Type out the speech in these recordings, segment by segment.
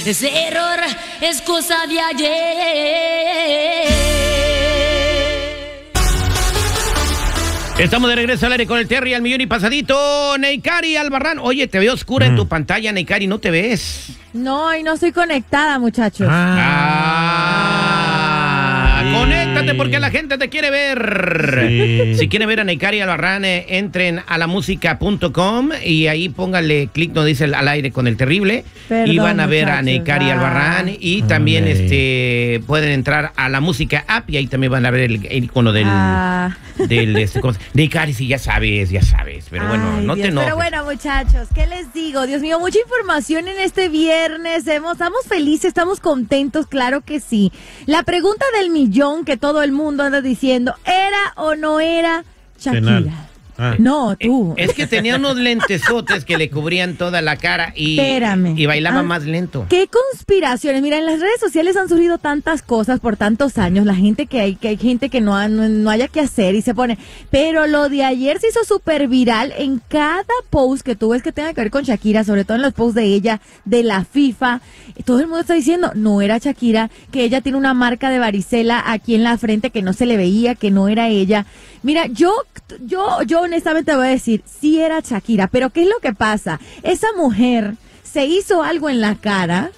Ese error es cosa de ayer. Estamos de regreso al aire con el Terry al millón y pasadito. Neikari Albarrán. Oye, te veo oscura en tu pantalla, Neikari, ¿no te ves? No, y no estoy conectada, muchachos. Conéctate porque la gente te quiere ver. Sí. Si quieren ver a Neikari Albarrán, entren a lamusica.com y ahí pónganle clic donde dice al aire con el terrible. Perdón, y van a ver a Neikari Albarrán. Y también pueden entrar a la música app y ahí también van a ver el icono del Neikari, sí, ya sabes. Pero bueno, no te enojes. Pero bueno, muchachos, ¿qué les digo? Dios mío, mucha información en este viernes. Estamos felices, estamos contentos, claro que sí. La pregunta del millón que todo el mundo anda diciendo, ¿era o no era Shakira? No, tú. Es que tenía unos lentesotes que le cubrían toda la cara y bailaba más lento. ¿Qué conspiraciones? Mira, en las redes sociales han surgido tantas cosas por tantos años. La gente que hay gente que no haya que hacer y se pone. Pero lo de ayer se hizo súper viral en cada post que tú ves que tenga que ver con Shakira, sobre todo en los posts de ella, de la FIFA. Todo el mundo está diciendo, no era Shakira, que ella tiene una marca de varicela aquí en la frente que no se le veía, que no era ella. Mira, yo honestamente voy a decir, sí era Shakira, pero ¿qué es lo que pasa? Esa mujer se hizo algo en la cara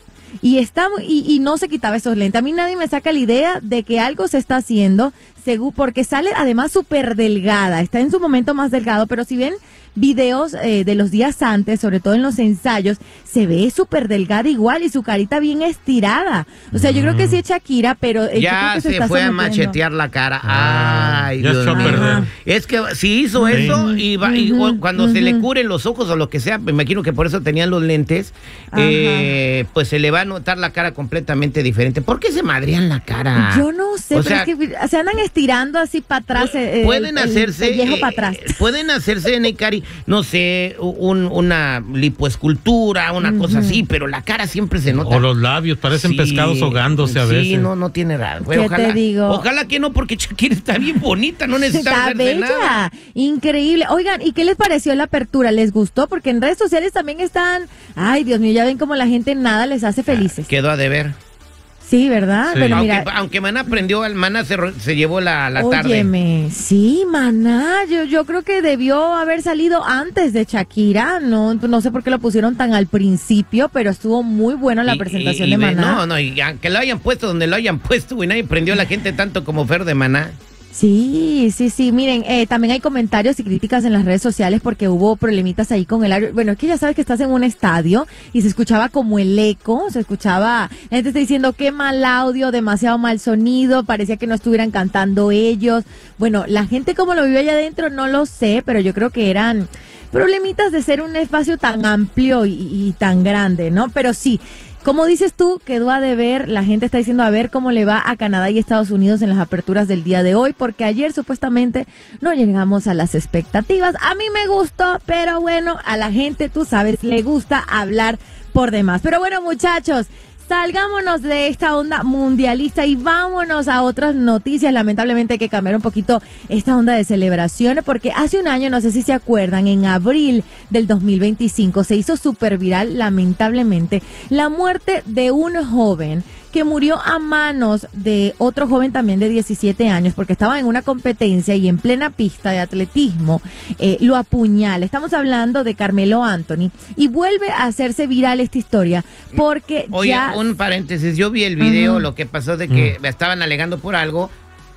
y no se quitaba esos lentes. A mí nadie me saca la idea de que algo se está haciendo, porque sale además súper delgada, está en su momento más delgado, pero si ven videos de los días antes, sobre todo en los ensayos, se ve súper delgada igual y su carita bien estirada. O sea, yo creo que sí es Shakira, pero ya que se fue a machetear la cara. Ay, Dios mío. Es que si hizo eso y cuando se le curen los ojos o lo que sea, me imagino que por eso tenían los lentes, pues se le va a notar la cara completamente diferente. ¿Por qué se madrean la cara? Yo no sé, pero es que se andan estirando así para atrás. Pueden hacerse para atrás. Pueden hacerse, Neikari, no sé, una lipoescultura, una cosa así, pero la cara siempre se nota. O los labios, parecen pescados ahogándose a veces. Sí, no tiene nada. ¿Qué te digo? Ojalá que no, porque Shakira está bien bonita, no necesita hacerse nada. Increíble. Oigan, ¿y qué les pareció la apertura? ¿Les gustó? Porque en redes sociales también están, ay, Dios mío, ya ven como la gente nada les hace felices. Quedó a deber. Sí, ¿verdad? Sí. Pero aunque Maná aprendió, Maná se llevó la tarde. Óyeme, sí, Maná, yo creo que debió haber salido antes de Shakira, no sé por qué lo pusieron tan al principio, pero estuvo muy buena la presentación de Maná. Y aunque lo hayan puesto donde lo hayan puesto, güey, nadie prendió a la gente tanto como Fer de Maná. Sí, miren, también hay comentarios y críticas en las redes sociales porque hubo problemitas ahí con el audio. Bueno, es que ya sabes que estás en un estadio y se escuchaba como el eco, la gente está diciendo qué mal audio, demasiado mal sonido, parecía que no estuvieran cantando ellos. Bueno, la gente como lo vive allá adentro no lo sé, pero yo creo que eran problemitas de ser un espacio tan amplio y tan grande, ¿no? Pero sí, como dices tú, quedó a deber, la gente está diciendo a ver cómo le va a Canadá y Estados Unidos en las aperturas del día de hoy, porque ayer supuestamente no llegamos a las expectativas. A mí me gustó, pero bueno, a la gente, tú sabes, le gusta hablar por demás. Pero bueno, muchachos, salgámonos de esta onda mundialista y vámonos a otras noticias. Lamentablemente hay que cambiar un poquito esta onda de celebraciones porque hace un año, no sé si se acuerdan, en abril del 2025 se hizo súper viral, lamentablemente, la muerte de un joven que murió a manos de otro joven también de 17 años porque estaba en una competencia y en plena pista de atletismo lo apuñala. Estamos hablando de Carmelo Anthony y vuelve a hacerse viral esta historia porque un paréntesis, yo vi el video, lo que pasó de que estaban alegando por algo.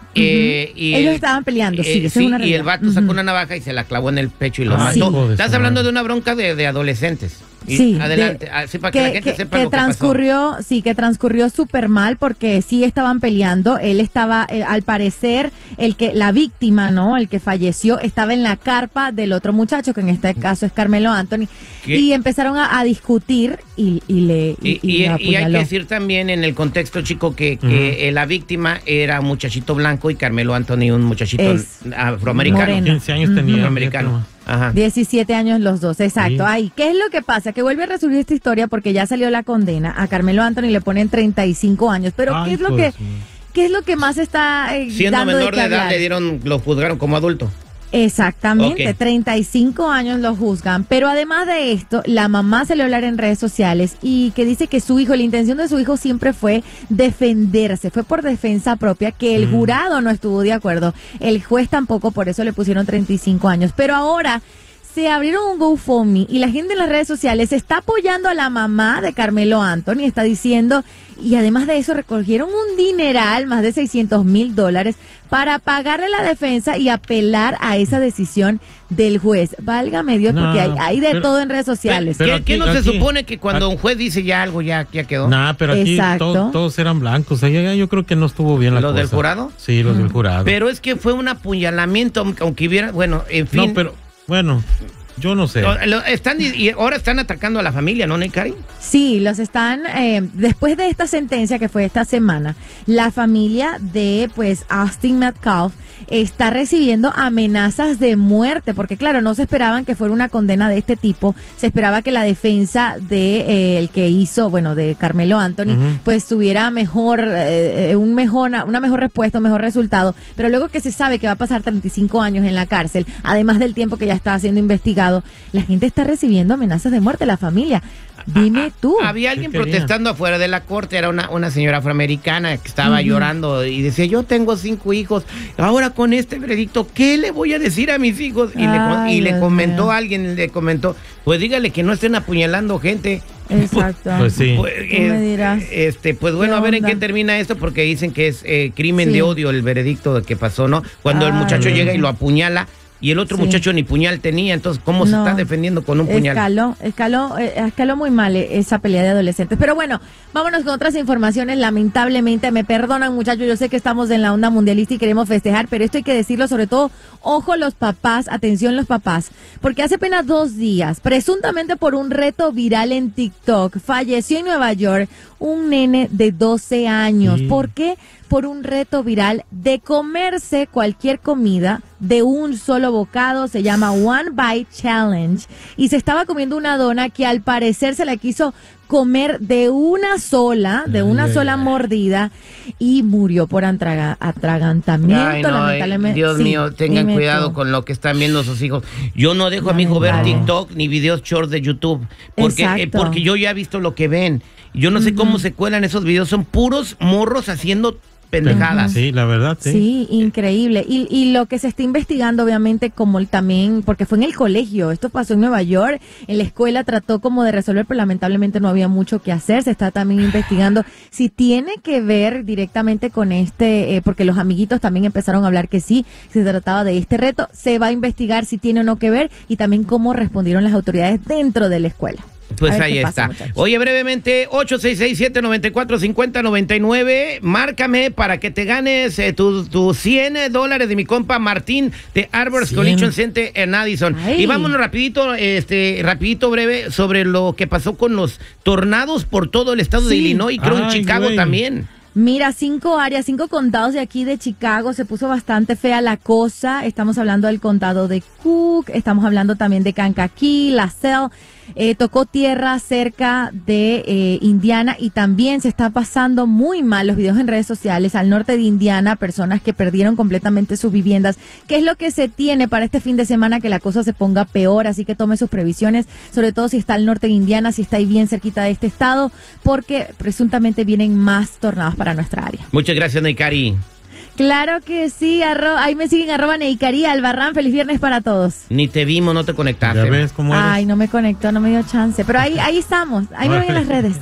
Y ellos estaban peleando, y el vato sacó una navaja y se la clavó en el pecho y lo mató. Estás hablando de una bronca de adolescentes. Sí, adelante, así para que la gente sepa lo que transcurrió, pasó. Sí, que transcurrió súper mal porque sí estaban peleando. Él estaba, al parecer, la víctima, ¿no? El que falleció, estaba en la carpa del otro muchacho, que en este caso es Carmelo Anthony, y empezaron a discutir y hay que decir también en el contexto, chico, que la víctima era un muchachito blanco y Carmelo Anthony un muchachito afroamericano. Moreno. 15 años tenía. Afroamericano. Ajá. 17 años los dos, exacto. Sí. Ay, ¿qué es lo que pasa? Que vuelve a resurgir esta historia porque ya salió la condena. A Carmelo Anthony le ponen 35 años. Pero ¿qué es lo que más está siendo dando menor de edad hablar? lo juzgaron como adulto. Exactamente, Ok. 35 años lo juzgan, pero además de esto, la mamá salió a hablar en redes sociales y que dice que su hijo, la intención de su hijo siempre fue defenderse, fue por defensa propia, que el jurado no estuvo de acuerdo, el juez tampoco, por eso le pusieron 35 años, pero ahora se abrieron un GoFundMe y la gente en las redes sociales está apoyando a la mamá de Carmelo Anthony, está diciendo, y además de eso recogieron un dineral, más de $600,000, para pagarle la defensa y apelar a esa decisión del juez. Válgame Dios, No, porque hay de pero- todo en redes sociales. pero ¿Qué no se aquí- supone que cuando un juez dice ya algo, ya quedó? Nah, pero aquí Exacto. todos eran blancos. O sea, yo creo que no estuvo bien la ¿Los cosa. del jurado? Sí, los del jurado. Pero es que fue un apuñalamiento, aunque hubiera, bueno, en fin. No, pero, bueno, yo no sé. Y ahora están atacando a la familia, ¿no, Necari? Sí, los están, después de esta sentencia que fue esta semana, la familia de, pues, Austin Metcalf está recibiendo amenazas de muerte, porque claro, no se esperaban que fuera una condena de este tipo, se esperaba que la defensa de el que hizo, bueno, de Carmelo Anthony, pues tuviera una mejor respuesta, un mejor resultado, pero luego que se sabe que va a pasar 35 años en la cárcel, además del tiempo que ya está siendo investigado, la gente está recibiendo amenazas de muerte, la familia. Dime tú. Había alguien ¿Qué querían? protestando afuera de la corte, era una señora afroamericana que estaba llorando y decía, yo tengo 5 hijos, ahora con este veredicto, ¿qué le voy a decir a mis hijos? Y le Dios comentó mío. alguien, le comentó, pues dígale que no estén apuñalando gente. Exacto. Pues sí. Pues, Tú me dirás. pues bueno, ¿Qué a ver en onda? qué termina esto, porque dicen que es crimen Sí. de odio el veredicto que pasó, ¿no? Cuando el Ay, muchacho Dios. llega y lo apuñala y el otro Sí. muchacho ni puñal tenía, entonces ¿cómo se No. está defendiendo con un puñal? Escaló muy mal esa pelea de adolescentes. Pero bueno, vámonos con otras informaciones. Lamentablemente, me perdonan muchachos, yo sé que estamos en la onda mundialista y queremos festejar, pero esto hay que decirlo sobre todo, ojo los papás, atención los papás, porque hace apenas 2 días, presuntamente por un reto viral en TikTok, falleció en Nueva York un nene de 12 años. Sí. ¿Por qué? Por un reto viral de comerse cualquier comida de un solo bocado, se llama One Bite Challenge, y se estaba comiendo una dona que al parecer se la quiso comer de una sola mordida y murió por atragantamiento, Ay, no, lamentablemente. Dios Sí, mío, tengan dime cuidado tú. con lo que están viendo sus hijos. Yo no dejo a mi hijo ver Lamentable. TikTok ni videos short de YouTube, Exacto. porque yo ya he visto lo que ven. Yo no sé cómo se cuelan esos videos, son puros morros haciendo pendejadas. Sí, la verdad, sí. Sí, increíble. Y lo que se está investigando, obviamente, como también, porque fue en el colegio, esto pasó en Nueva York, en la escuela trató como de resolver, pero lamentablemente no había mucho que hacer. Se está también investigando si tiene que ver directamente con porque los amiguitos también empezaron a hablar que sí, se trataba de este reto. Se va a investigar si tiene o no que ver y también cómo respondieron las autoridades dentro de la escuela. Pues A ver ahí qué pasa, está. muchachos. Oye, brevemente, 866-794-5099. Márcame para que te ganes tus $100 de mi compa Martín de Arbors 100. Collision Center en Addison. Ay. Y vámonos rapidito, breve, sobre lo que pasó con los tornados por todo el estado de Sí. Illinois y creo en Ay, Chicago güey. también. Mira, 5 condados de aquí de Chicago, se puso bastante fea la cosa. Estamos hablando del condado de Cook, estamos hablando también de Kankakee, LaSalle, tocó tierra cerca de Indiana y también se está pasando muy mal los videos en redes sociales al norte de Indiana, personas que perdieron completamente sus viviendas. ¿Qué es lo que se tiene para este fin de semana? Que la cosa se ponga peor, así que tome sus previsiones, sobre todo si está al norte de Indiana, si está ahí bien cerquita de este estado, porque presuntamente vienen más tornados para nuestra área. Muchas gracias, Neikari. Claro que sí, ahí me siguen @Neikari Albarrán, feliz viernes para todos. Ni te vimos, no te conectaste. Ya ves cómo eres. Ay, no me conectó, no me dio chance, pero ahí estamos, ahí me ven en las redes.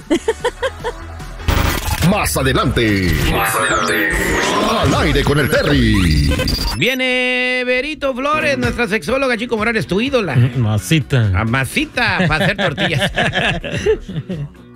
Más adelante. Al aire con el Terry. Viene Berito Flores, nuestra sexóloga, Chico Morales, tu ídola. Masita. A masita para hacer tortillas.